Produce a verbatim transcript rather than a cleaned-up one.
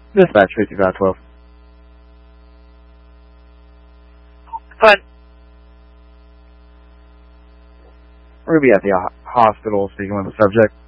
Dispatch fifty-five twelve. Fun. Ruby at the hospital speaking with the subject.